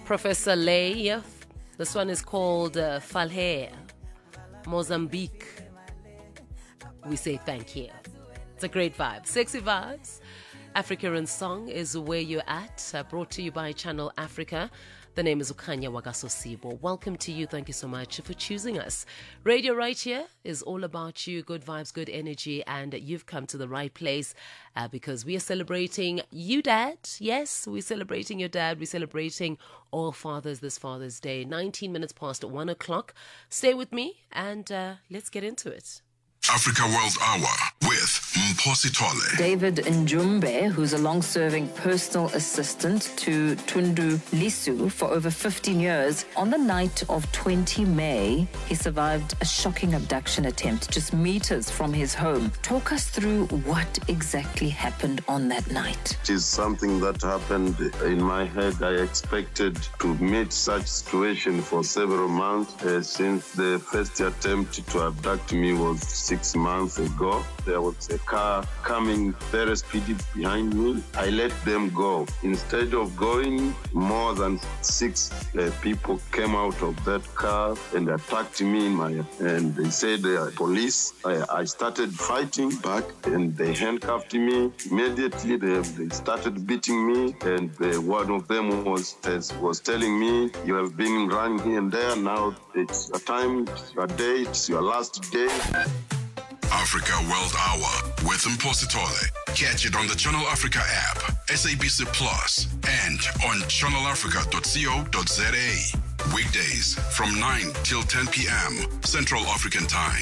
Professor Lay. This one is called Falhe, Mozambique. We say thank you. It's a great vibe. Sexy vibes. Africa in Song is where you're at. Brought to you by Channel Africa. The name is Ukanya Wagasosibo. Welcome to you. Thank you so much for choosing us. Radio right here is all about you. Good vibes, good energy. And you've come to the right place because we are celebrating you, Dad. Yes, we're celebrating your dad. We're celebrating all fathers this Father's Day. 19 minutes past 1 o'clock. Stay with me and let's get into it. Africa World Hour with Mphosi Tole. David Njumbe, who's a long-serving personal assistant to Tundu Lisu for over 15 years, on the night of 20 May, he survived a shocking abduction attempt just meters from his home. Talk us through what exactly happened on that night. It is something that happened in my head. I expected to meet such situation for several months since the first attempt to abduct me was 6 months ago. There was a car coming very speedy behind me. I let them go. Instead of going, more than 6 people came out of that car and attacked me and they said they are police. I started fighting back and they handcuffed me. Immediately they started beating me and one of them was telling me, you have been running here and there. Now it's your time, it's your day, it's your last day. Africa World Hour with Mphosi Tole. Catch it on the Channel Africa app, SABC Plus, and on channelafrica.co.za. Weekdays from 9 till 10 p.m. Central African Time.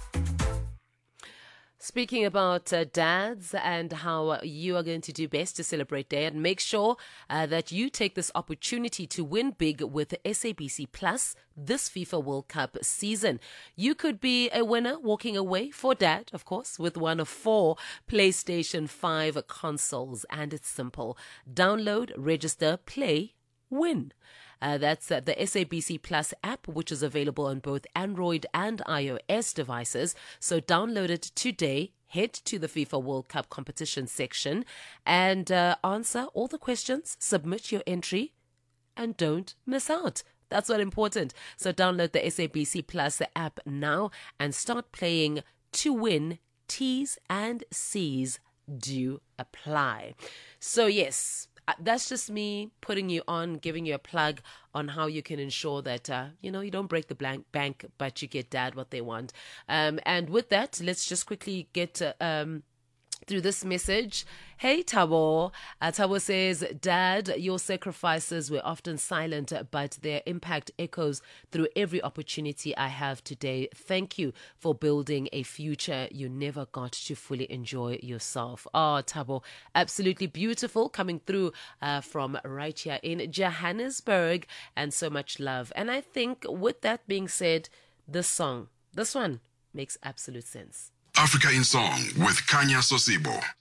Speaking about dads and how you are going to do best to celebrate dad, make sure that you take this opportunity to win big with SABC Plus this FIFA World Cup season. You could be a winner walking away for dad, of course, with one of 4 PlayStation 5 consoles. And it's simple. Download, register, play, win. That's the SABC Plus app, which is available on both Android and iOS devices. So download it today. Head to the FIFA World Cup competition section and answer all the questions, submit your entry, and don't miss out. That's what's important. So download the SABC Plus app now and start playing to win. T's and C's do apply. So yes, that's just me putting you on, giving you a plug on how you can ensure that, you don't break the bank, but you get dad what they want. And with that, let's just quickly get through this message. Hey, Tabo. Tabo says, Dad, your sacrifices were often silent, but their impact echoes through every opportunity I have today. Thank you for building a future you never got to fully enjoy yourself. Oh, Tabo, absolutely beautiful coming through from right here in Johannesburg, and so much love. And I think with that being said, this one makes absolute sense. Africa in Song with Kanya Sosibo.